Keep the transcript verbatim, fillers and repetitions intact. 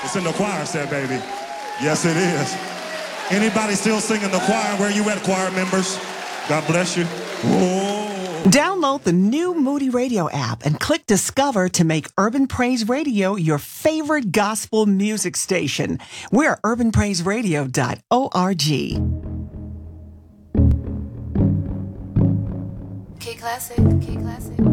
It's in the choir set, baby. Yes, it is. Anybody still singing the choir? Where you at, choir members? God bless you. Whoa. Download the new Moody Radio app and click Discover to make Urban Praise Radio your favorite gospel music station. We're urban praise radio dot org. K Classic, K Classic.